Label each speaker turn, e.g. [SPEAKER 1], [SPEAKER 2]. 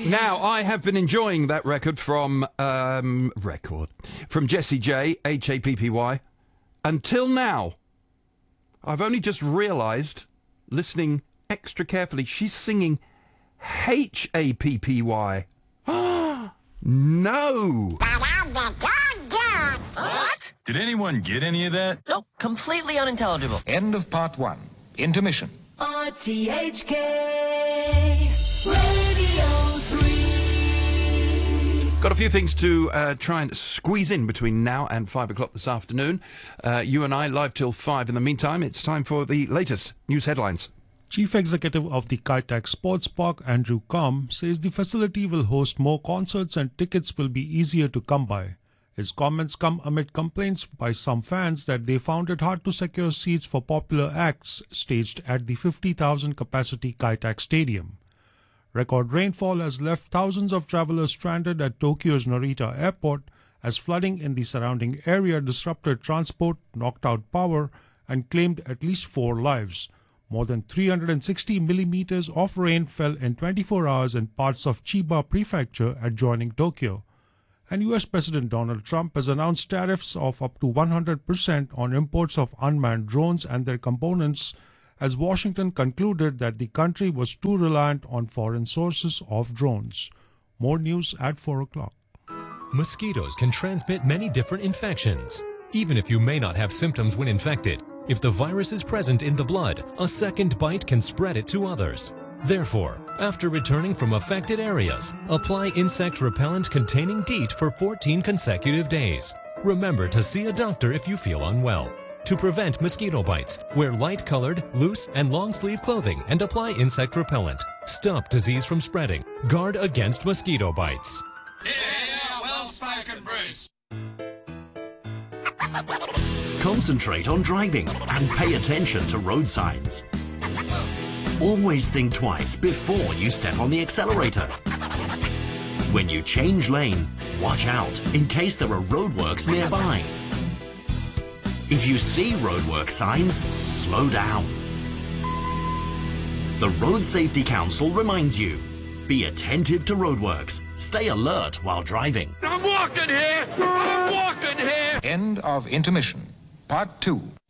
[SPEAKER 1] Now, I have been enjoying that record from Jessie J, Happy, until now. I've only just realised, listening extra carefully, she's singing Happy. No!
[SPEAKER 2] What?
[SPEAKER 3] Did anyone get any of that?
[SPEAKER 2] No, completely unintelligible.
[SPEAKER 4] End of part 1. Intermission.
[SPEAKER 5] RTHK Radio 3.
[SPEAKER 1] Got a few things to try and squeeze in between now and 5 o'clock this afternoon. You and I live till 5. In the meantime, it's time for the latest news headlines.
[SPEAKER 6] Chief Executive of the Kitech Sports Park, Andrew Combe, says the facility will host more concerts and tickets will be easier to come by. His comments come amid complaints by some fans that they found it hard to secure seats for popular acts staged at the 50,000 capacity Kitech Stadium. Record rainfall has left thousands of travelers stranded at Tokyo's Narita Airport as flooding in the surrounding area disrupted transport, knocked out power, and claimed at least 4 lives. More than 360 millimeters of rain fell in 24 hours in parts of Chiba Prefecture adjoining Tokyo. And US President Donald Trump has announced tariffs of up to 100% on imports of unmanned drones and their components, as Washington concluded that the country was too reliant on foreign sources of drones. More news at 4 o'clock.
[SPEAKER 7] Mosquitoes can transmit many different infections. Even if you may not have symptoms when infected, if the virus is present in the blood, a second bite can spread it to others. Therefore, after returning from affected areas, apply insect repellent containing DEET for 14 consecutive days. Remember to see a doctor if you feel unwell. To prevent mosquito bites, wear light-colored, loose, and long-sleeve clothing and apply insect repellent. Stop disease from spreading. Guard against mosquito bites.
[SPEAKER 3] Yeah, well spoken, Bruce.
[SPEAKER 8] Concentrate on driving and pay attention to road signs. Always think twice before you step on the accelerator. When you change lane, watch out in case there are roadworks nearby. If you see roadwork signs, slow down. The Road Safety Council reminds you, be attentive to roadworks. Stay alert while driving.
[SPEAKER 4] I'm walking here! End of intermission. Part 2.